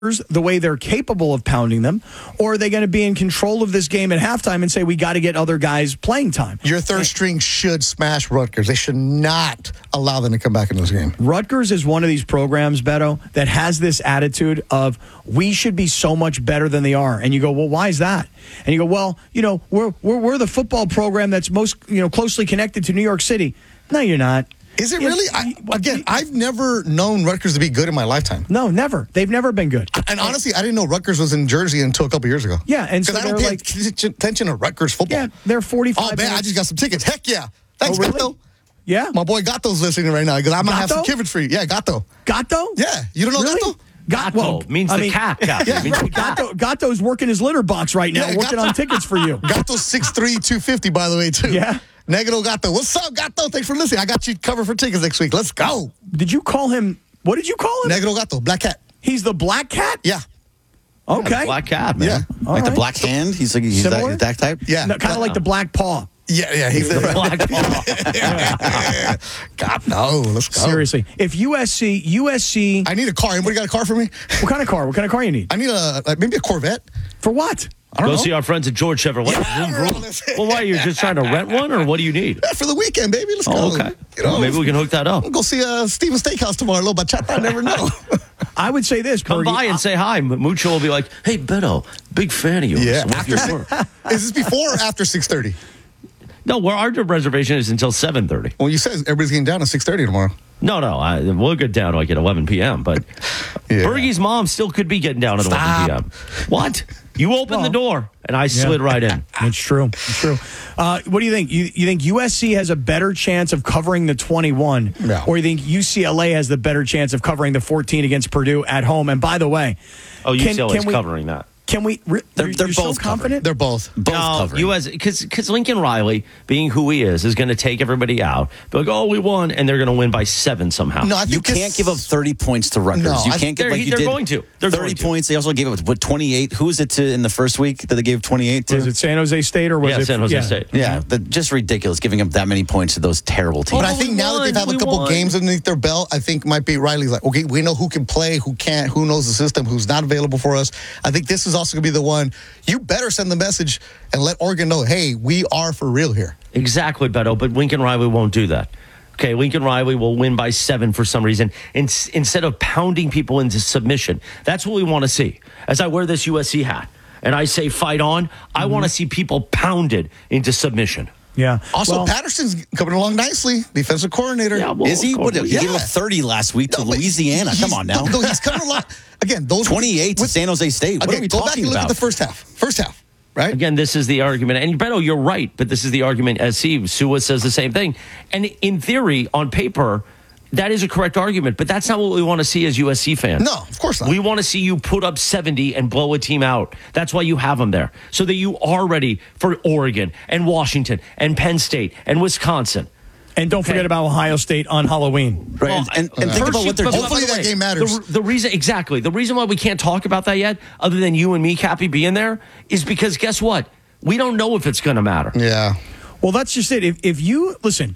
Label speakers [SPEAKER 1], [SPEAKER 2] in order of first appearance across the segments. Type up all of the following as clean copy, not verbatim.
[SPEAKER 1] the way they're capable of pounding them, or are they going to be in control of this game at halftime and say we got to get other guys playing time?
[SPEAKER 2] Your third string should smash Rutgers. They should not allow them to come back in this game.
[SPEAKER 1] Rutgers is one of these programs, Beto, that has this attitude of we should be so much better than they are. And you go, well, why is that? And you go, well, we're the football program that's most closely connected to New York City. No, you're not.
[SPEAKER 2] Is it really? I've never known Rutgers to be good in my lifetime.
[SPEAKER 1] No, never. They've never been good.
[SPEAKER 2] And honestly, I didn't know Rutgers was in Jersey until a couple years ago.
[SPEAKER 1] Yeah, and so
[SPEAKER 2] I don't pay attention to Rutgers football.
[SPEAKER 1] Yeah, they're 45
[SPEAKER 2] Oh, man,
[SPEAKER 1] minutes.
[SPEAKER 2] I just got some tickets. Heck yeah. Thanks,
[SPEAKER 1] really?
[SPEAKER 2] Gato.
[SPEAKER 1] Yeah.
[SPEAKER 2] My boy Gato's listening right now. He goes, I'm going to have some tickets for you. Yeah, Gato.
[SPEAKER 1] Gato?
[SPEAKER 2] Yeah. You don't know
[SPEAKER 1] Really?
[SPEAKER 2] Gato?
[SPEAKER 3] Means the cat.
[SPEAKER 2] Yeah,
[SPEAKER 3] Means the cat.
[SPEAKER 1] Gato's working his litter box right now, working on tickets for you.
[SPEAKER 2] Gato's 6'3", 250, by the way, too.
[SPEAKER 1] Yeah.
[SPEAKER 2] Negro Gato. What's up, Gato? Thanks for listening. I got you covered for tickets next week. Let's go.
[SPEAKER 1] Did you call him? What did you call him?
[SPEAKER 2] Negro Gato, black cat.
[SPEAKER 1] He's the black cat?
[SPEAKER 2] Yeah.
[SPEAKER 1] Okay.
[SPEAKER 3] Black cat, man.
[SPEAKER 2] Yeah.
[SPEAKER 4] Like the
[SPEAKER 1] right.
[SPEAKER 4] black hand? He's
[SPEAKER 1] Similar?
[SPEAKER 4] that type?
[SPEAKER 2] Yeah.
[SPEAKER 1] No, kind of like the black paw.
[SPEAKER 2] Yeah, he's the
[SPEAKER 3] Black paw.
[SPEAKER 2] God, no. Let's go.
[SPEAKER 1] Seriously. If USC,
[SPEAKER 2] I need a car. Anybody got a car for me?
[SPEAKER 1] what kind of car? What kind of car you need?
[SPEAKER 2] I need maybe a Corvette.
[SPEAKER 1] For what?
[SPEAKER 2] I don't
[SPEAKER 3] Go
[SPEAKER 2] know.
[SPEAKER 3] see our friends at George Chevrolet.
[SPEAKER 2] Yeah,
[SPEAKER 3] Well, why? You're just trying to rent one, or what do you need?
[SPEAKER 2] Yeah, for the weekend, baby. Let's go.
[SPEAKER 3] Oh, okay. Well, maybe we can hook that up.
[SPEAKER 2] We'll go see Steven's Steakhouse tomorrow. A little bachata. I never know.
[SPEAKER 1] I would say this.
[SPEAKER 3] Come
[SPEAKER 1] Bergie,
[SPEAKER 3] by and say hi. Mucho will be like, hey, Beto, big fan of yours.
[SPEAKER 2] Yeah.
[SPEAKER 3] Love your work.
[SPEAKER 2] Is this before or after 6:30?
[SPEAKER 3] No, our reservation is until 7:30.
[SPEAKER 2] Well, you said everybody's getting down at 6:30 tomorrow.
[SPEAKER 3] No, we'll get down like at 11 p.m., but
[SPEAKER 2] Yeah.
[SPEAKER 3] Bergie's mom still could be getting down at 11 p.m. What? You opened the door, and I slid right in.
[SPEAKER 1] It's true. It's true. What do you think? You think USC has a better chance of covering the 21,
[SPEAKER 2] No.
[SPEAKER 1] or you think UCLA has the better chance of covering the 14 against Purdue at home? And by the way,
[SPEAKER 3] UCLA's covering that.
[SPEAKER 1] Can we?
[SPEAKER 4] They're
[SPEAKER 1] you're so
[SPEAKER 4] both
[SPEAKER 1] confident.
[SPEAKER 2] They're both.
[SPEAKER 4] Covering.
[SPEAKER 3] because Lincoln Riley, being who he is going to take everybody out. Be like, oh, we won, and they're going to win by 7 somehow.
[SPEAKER 2] No, I
[SPEAKER 4] You
[SPEAKER 2] think
[SPEAKER 4] can't give up 30 points to Rutgers.
[SPEAKER 2] No,
[SPEAKER 4] you can't give
[SPEAKER 3] they're-
[SPEAKER 4] like you
[SPEAKER 3] they're
[SPEAKER 4] did.
[SPEAKER 3] going to. They're
[SPEAKER 4] 30
[SPEAKER 3] going to.
[SPEAKER 4] points. They also gave it 28. Who was it to in the first week that they gave 28 to?
[SPEAKER 1] Was it San Jose State or was it
[SPEAKER 3] San Jose State.
[SPEAKER 4] Yeah, just ridiculous giving up that many points to those terrible teams.
[SPEAKER 2] But I think now that they've had a couple games underneath their belt, I think might be Riley's like, okay, we know who can play, who can't, who knows the system, who's not available for us. I think this is also going to be the one. You better send the message and let Oregon know, hey, we are for real here.
[SPEAKER 3] Exactly, Beto, but Lincoln Riley won't do that. Okay, Lincoln Riley will win by 7 for some reason instead of pounding people into submission. That's what we want to see. As I wear this USC hat and I say fight on, I want to see people pounded into submission.
[SPEAKER 1] Yeah.
[SPEAKER 2] Also, Patterson's coming along nicely, defensive coordinator.
[SPEAKER 3] Yeah, well,
[SPEAKER 4] Is he? What, he
[SPEAKER 2] Yeah.
[SPEAKER 4] gave up 30 last week to
[SPEAKER 2] No, but
[SPEAKER 4] Louisiana. Come on now.
[SPEAKER 2] No, he's coming along. Again, those
[SPEAKER 4] 28 to San Jose State. What are we
[SPEAKER 2] go back
[SPEAKER 4] talking
[SPEAKER 2] and look
[SPEAKER 4] about?
[SPEAKER 2] at the first half. First half, right?
[SPEAKER 3] Again, this is the argument. And Beto, you're right, but this is the argument as Sua says the same thing. And in theory, on paper, that is a correct argument, but that's not what we want to see as USC fans.
[SPEAKER 2] No, of course not.
[SPEAKER 3] We want to see you put up 70 and blow a team out. That's why you have them there, so that you are ready for Oregon and Washington and Penn State and Wisconsin.
[SPEAKER 1] And don't forget about Ohio State on Halloween.
[SPEAKER 4] Right,
[SPEAKER 3] Well,
[SPEAKER 4] and think about what they're
[SPEAKER 3] but
[SPEAKER 4] doing.
[SPEAKER 2] Hopefully
[SPEAKER 3] by the
[SPEAKER 2] that
[SPEAKER 3] way,
[SPEAKER 2] game matters.
[SPEAKER 3] The reason why we can't talk about that yet, other than you and me, Cappy, being there, is because guess what? We don't know if it's going to matter.
[SPEAKER 2] Yeah.
[SPEAKER 1] Well, that's just it. If you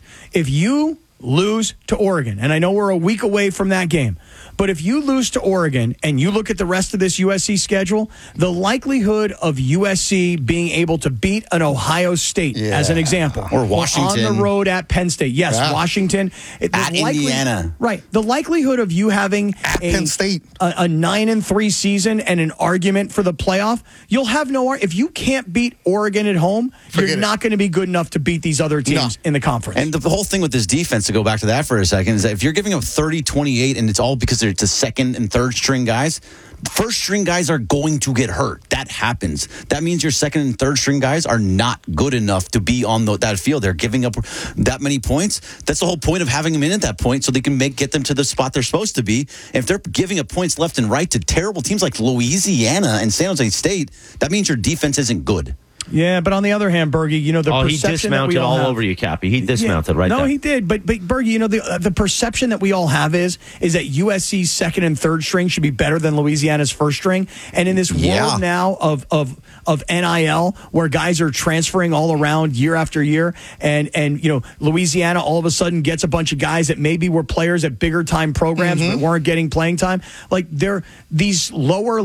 [SPEAKER 1] lose to Oregon, and I know we're a week away from that game, but if you lose to Oregon and you look at the rest of this USC schedule, the likelihood of USC being able to beat an Ohio State, as an example,
[SPEAKER 4] Or Washington.
[SPEAKER 1] on the road at Penn State, yes,
[SPEAKER 2] Yeah.
[SPEAKER 1] Washington,
[SPEAKER 4] At Indiana.
[SPEAKER 1] right? The likelihood of you having
[SPEAKER 2] At Penn State.
[SPEAKER 1] a 9-3 season and an argument for the playoff, you'll have no. If you can't beat Oregon at home,
[SPEAKER 2] Forget
[SPEAKER 1] you're
[SPEAKER 2] it.
[SPEAKER 1] not going to be good enough to beat these other teams in the conference.
[SPEAKER 4] And the whole thing with this defense, to go back to that for a second, is that if you're giving up 30, 28, and it's all because they're the second and third string guys, first string guys are going to get hurt. That happens. That means your second and third string guys are not good enough to be on that field. They're giving up that many points. That's the whole point of having them in at that point, so they can get them to the spot they're supposed to be. And if they're giving up points left and right to terrible teams like Louisiana and San Jose State, that means your defense isn't good.
[SPEAKER 1] Yeah, but on the other hand, Bergie, you know, the
[SPEAKER 3] he
[SPEAKER 1] perception that we
[SPEAKER 3] dismounted
[SPEAKER 1] all
[SPEAKER 3] all
[SPEAKER 1] have,
[SPEAKER 3] over you, Cappy. He dismounted right
[SPEAKER 1] No,
[SPEAKER 3] there.
[SPEAKER 1] he did. But Bergie, you know, the perception that we all have is that USC's second and third string should be better than Louisiana's first string. And in this world now of NIL, where guys are transferring all around year after year, and you know, Louisiana all of a sudden gets a bunch of guys that maybe were players at bigger time programs but weren't getting playing time. Like these lower